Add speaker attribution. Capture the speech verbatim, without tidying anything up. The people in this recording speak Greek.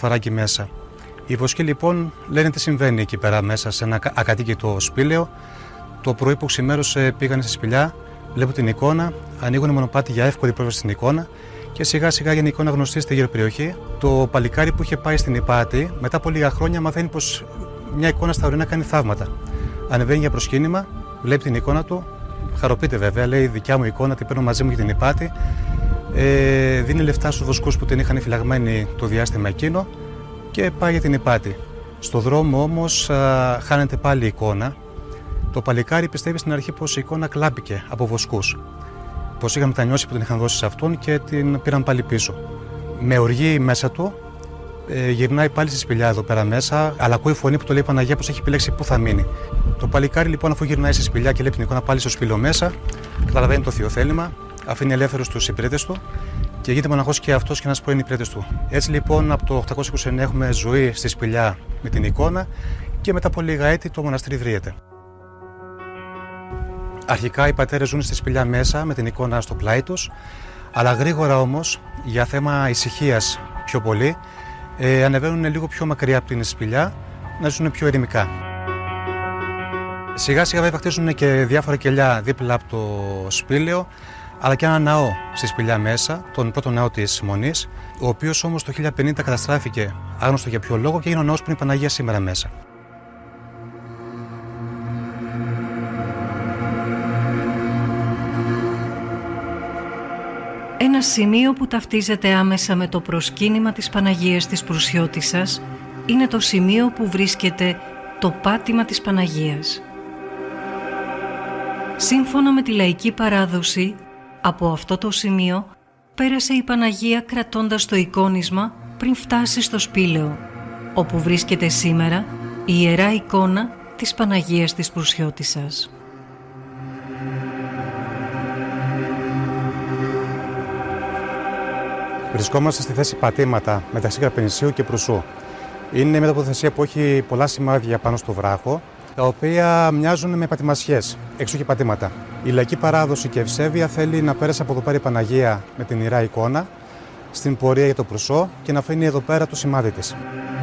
Speaker 1: σφαράκι μέσα. Οι βοσκοί λοιπόν λένε τι συμβαίνει εκεί πέρα μέσα σε ένα ακατοίκητο σπήλαιο. Το πρωί που ξημέρωσε πήγανε στη σπηλιά, βλέπουν την εικόνα, ανοίγουν μονοπάτι για εύκολη πρόσβαση στην εικόνα και σιγά σιγά γίνει η εικόνα γνωστή στη γύρω περιοχή. Το παλικάρι που είχε πάει στην Ιπάτη, μετά από λίγα χρόνια μαθαίνει πως μια εικόνα στα ορεινά κάνει θαύματα. Ανεβαίνει για προσκύνημα, βλέπει την εικόνα του, χαροποιείται βέβαια, λέει δικιά μου εικόνα, την παίρνω μαζί μου για την Ιπάτη. Ε, δίνει λεφτά στους βοσκούς που την είχαν φυλαγμένη το διάστημα εκείνο και πάει για την Ιπάτη. Στο δρόμο όμως α, χάνεται πάλι η εικόνα. Το παλικάρι πιστεύει στην αρχή πως η εικόνα κλάπηκε από βοσκούς. Πως είχαν μετανιώσει που την είχαν δώσει σε αυτόν και την πήραν πάλι πίσω. Με οργή μέσα του, ε, γυρνάει πάλι στη σπηλιά εδώ πέρα μέσα, αλλά ακούει φωνή που το λέει η Παναγία πως έχει επιλέξει πού θα μείνει. Το παλικάρι λοιπόν, αφού γυρνάει στη σπηλιά και λέει την εικόνα πάλι στο σπήλαιο μέσα, καταλαβαίνει το θειοθέλημα, αφήνει ελεύθερους τους υπηρέτες του και γίνεται μοναχός και αυτός και ένας πρώην υπηρέτης του. Έτσι λοιπόν από το οκτακόσια είκοσι εννέα έχουμε ζωή στη σπηλιά με την εικόνα και μετά από λίγα έτη το μοναστήρι ιδρύεται. Αρχικά οι πατέρες ζουν στη σπηλιά μέσα με την εικόνα στο πλάι τους, αλλά γρήγορα όμως για θέμα ησυχίας πιο πολύ ε, ανεβαίνουν λίγο πιο μακριά από την σπηλιά να ζουν πιο ερημικά. Σιγά σιγά βέβαια χτίζουν και διάφορα κελιά δίπλα από το σπήλαιο, αλλά και ένα ναό στη σπηλιά μέσα, τον πρώτο ναό της Μονής, ο οποίος όμως το χίλια πενήντα καταστράφηκε άγνωστο για ποιο λόγο και έγινε ο ναός που είναι η Παναγία σήμερα μέσα.
Speaker 2: Ένα σημείο που ταυτίζεται άμεσα με το προσκύνημα της Παναγίας της Προυσιώτισσας είναι το σημείο που βρίσκεται το πάτημα της Παναγίας. Σύμφωνα με τη λαϊκή παράδοση, από αυτό το σημείο πέρασε η Παναγία κρατώντας το εικόνισμα πριν φτάσει στο σπήλαιο, όπου βρίσκεται σήμερα η ιερά εικόνα της Παναγίας της Προυσιώτισσας.
Speaker 1: Βρισκόμαστε στη θέση πατήματα μεταξύ Καρπενησίου και Προυσού. Είναι μια τοποθεσία που έχει πολλά σημάδια πάνω στο βράχο, τα οποία μοιάζουν με πατημασιές, εξού και πατήματα. Η λαϊκή παράδοση και ευσέβεια θέλει να πέρασε από εδώ πέρα η Παναγία με την ιερά εικόνα στην πορεία για το Προυσό και να αφήνει εδώ πέρα το σημάδι της.